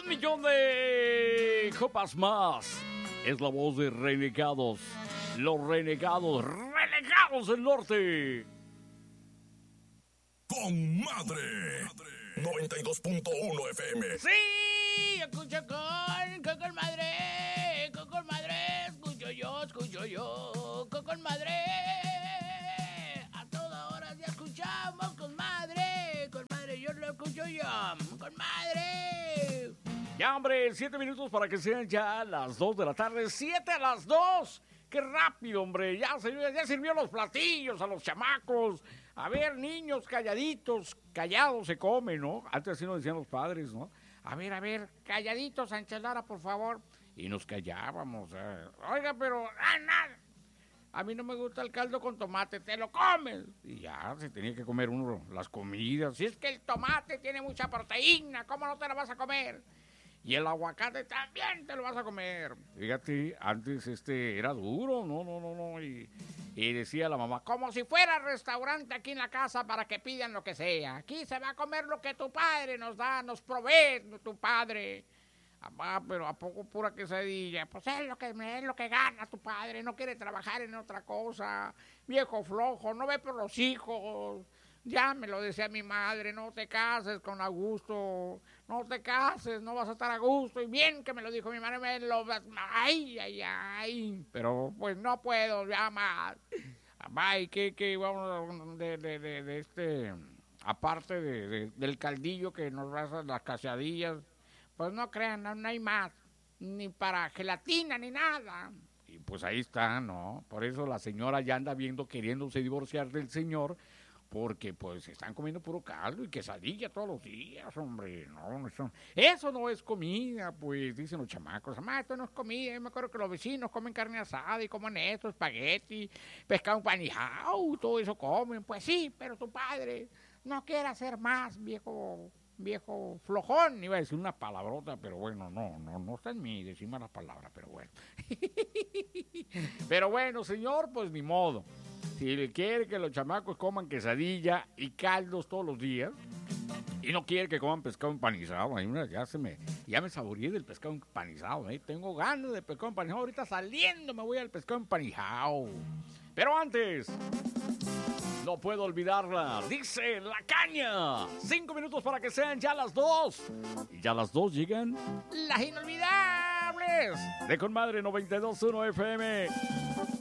millón de copas más. Es la voz de Renegados. Los renegados del norte. Con madre. 92.1 FM. Sí, escucho con madre. Con madre. Escucho yo. Con madre. A toda hora ya escuchamos con madre. Con madre, yo lo escucho yo. Con madre. Ya, hombre, 7 minutos para que sean ya las 2 de la tarde. 7 a las 2. ¡Qué rápido, hombre! Ya sirvió los platillos a los chamacos. A ver, niños, calladitos. Callados se come, ¿no? Antes así nos decían los padres, ¿no? A ver, calladitos, Sánchez Lara, por favor. Y nos callábamos. Oiga, pero... nada. A mí no me gusta el caldo con tomate, te lo comes. Y ya, se tenía que comer uno las comidas. Si es que el tomate tiene mucha proteína, ¿cómo no te la vas a comer? Y el aguacate también te lo vas a comer. Fíjate, antes era duro, no. Y decía la mamá, como si fuera restaurante aquí en la casa para que pidan lo que sea. Aquí se va a comer lo que tu padre nos da, nos provee tu padre. Mamá, pero ¿a poco pura quesadilla? Pues es lo que gana tu padre, no quiere trabajar en otra cosa. Viejo flojo, no ve por los hijos. Ya me lo decía mi madre, no te cases con Augusto, no te cases, no vas a estar a gusto. Y bien que me lo dijo mi madre, ay, pero pues no puedo ya más. Ay, que vamos aparte del caldillo que nos hacen las quesadillas, pues no crean, no hay más, ni para gelatina ni nada. Y pues ahí está, ¿no? Por eso la señora ya anda queriéndose divorciar del señor, porque pues están comiendo puro caldo y quesadilla todos los días, hombre. No, eso no es comida, pues, dicen los chamacos. Mamá, esto no es comida. Yo me acuerdo que los vecinos comen carne asada y comen esto, espagueti, pescado empanizado, todo eso comen. Pues sí, pero tu padre no quiere hacer más, viejo flojón. Iba a decir una palabrota, pero bueno, no está en mí decir malas palabras, pero bueno. Pero bueno, señor, pues ni modo. Si quiere que los chamacos coman quesadilla y caldos todos los días, y no quiere que coman pescado empanizado, ya me saboreé del pescado empanizado, tengo ganas de pescado empanizado, ahorita saliendo me voy al pescado empanizado. Pero antes, no puedo olvidarla, dice La Caña, 5 minutos para que sean ya las 2, y ya las 2 llegan las inolvidables de Con Madre 92.1 FM.